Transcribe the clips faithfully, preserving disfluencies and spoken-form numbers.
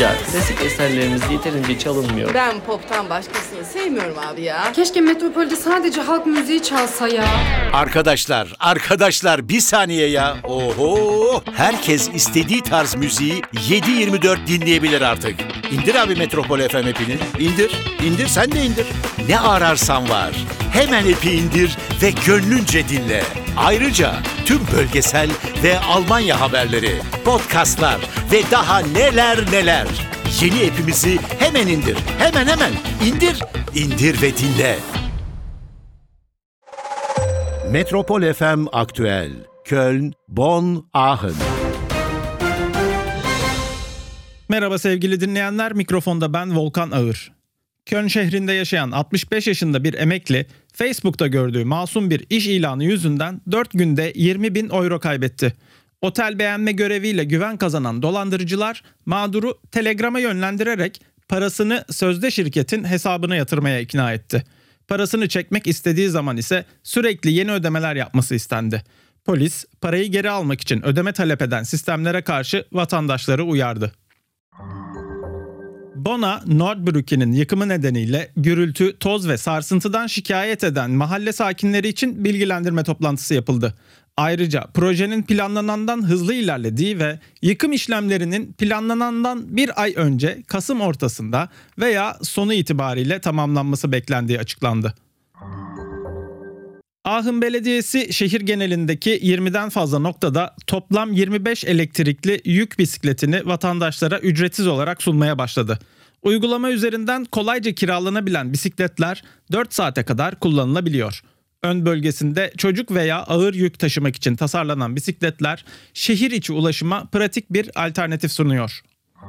Ya klasik eserlerimiz yeterince çalınmıyor. Ben pop'tan başkasını sevmiyorum abi ya. Keşke Metropol'de sadece halk müziği çalsa ya. Arkadaşlar, arkadaşlar bir saniye ya. Oho! Herkes istediği tarz müziği yedi yirmi dört dinleyebilir artık. İndir abi Metropol F M app'ini. İndir, indir sen de indir. Ne ararsan var. Hemen app'i indir ve gönlünce dinle. Ayrıca tüm bölgesel ve Almanya haberleri, podcastlar ve daha neler neler. Yeni app'imizi hemen indir. Hemen hemen indir, indir ve dinle. Metropol F M Aktüel. Köln, Bonn, Aachen. Merhaba sevgili dinleyenler, mikrofonda ben Volkan Ağır. Köln şehrinde yaşayan altmış beş yaşında bir emekli, Facebook'ta gördüğü masum bir iş ilanı yüzünden dört günde yirmi bin euro kaybetti. Otel beğenme göreviyle güven kazanan dolandırıcılar mağduru Telegram'a yönlendirerek parasını sözde şirketin hesabına yatırmaya ikna etti. Parasını çekmek istediği zaman ise sürekli yeni ödemeler yapması istendi. Polis parayı geri almak için ödeme talep eden sistemlere karşı vatandaşları uyardı. Bonn Nordbrücke'nin yıkımı nedeniyle gürültü, toz ve sarsıntıdan şikayet eden mahalle sakinleri için bilgilendirme toplantısı yapıldı. Ayrıca projenin planlanandan hızlı ilerlediği ve yıkım işlemlerinin planlanandan bir ay önce Kasım ortasında veya sonu itibariyle tamamlanması beklendiği açıklandı. Aachen Belediyesi şehir genelindeki yirmiden fazla noktada toplam yirmi beş elektrikli yük bisikletini vatandaşlara ücretsiz olarak sunmaya başladı. Uygulama üzerinden kolayca kiralanabilen bisikletler dört saate kadar kullanılabiliyor. Ön bölgesinde çocuk veya ağır yük taşımak için tasarlanan bisikletler şehir içi ulaşıma pratik bir alternatif sunuyor.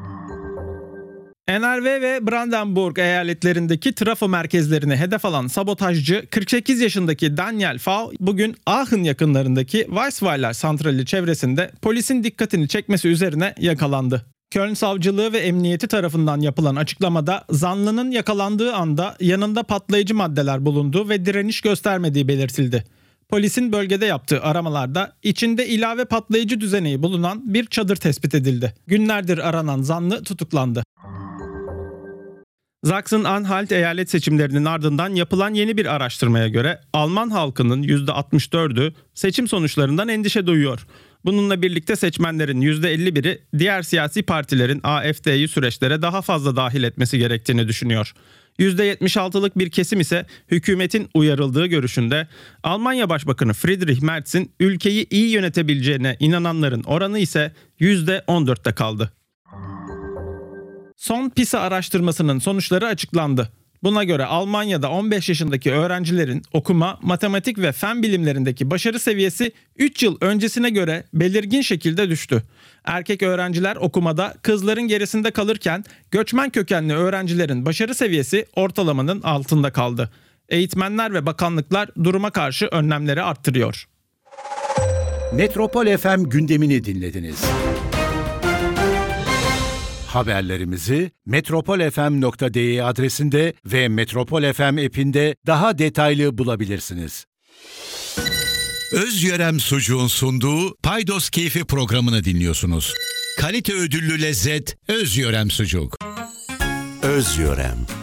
N R W ve Brandenburg eyaletlerindeki trafo merkezlerini hedef alan sabotajcı kırk sekiz yaşındaki Daniel Fau bugün Aachen yakınlarındaki Weissweiler santrali çevresinde polisin dikkatini çekmesi üzerine yakalandı. Köln Savcılığı ve Emniyeti tarafından yapılan açıklamada zanlının yakalandığı anda yanında patlayıcı maddeler bulunduğu ve direniş göstermediği belirtildi. Polisin bölgede yaptığı aramalarda içinde ilave patlayıcı düzeneği bulunan bir çadır tespit edildi. Günlerdir aranan zanlı tutuklandı. Sachsen-Anhalt eyalet seçimlerinin ardından yapılan yeni bir araştırmaya göre Alman halkının yüzde altmış dördü seçim sonuçlarından endişe duyuyor. Bununla birlikte seçmenlerin yüzde elli biri diğer siyasi partilerin A F D'yi süreçlere daha fazla dahil etmesi gerektiğini düşünüyor. yüzde yetmiş altılık bir kesim ise hükümetin uyarıldığı görüşünde. Almanya Başbakanı Friedrich Merz'in ülkeyi iyi yönetebileceğine inananların oranı ise yüzde on dörtte kaldı. Son PISA araştırmasının sonuçları açıklandı. Buna göre Almanya'da on beş yaşındaki öğrencilerin okuma, matematik ve fen bilimlerindeki başarı seviyesi üç yıl öncesine göre belirgin şekilde düştü. Erkek öğrenciler okumada kızların gerisinde kalırken göçmen kökenli öğrencilerin başarı seviyesi ortalamanın altında kaldı. Eğitmenler ve bakanlıklar duruma karşı önlemleri arttırıyor. Metropol F M gündemini dinlediniz. Haberlerimizi metropolfm nokta de adresinde ve Metropol F M app'inde daha detaylı bulabilirsiniz. Özyörem Sucuğun sunduğu Paydos Keyfi programını dinliyorsunuz. Kalite ödüllü lezzet Özyörem Sucuk. Özyörem.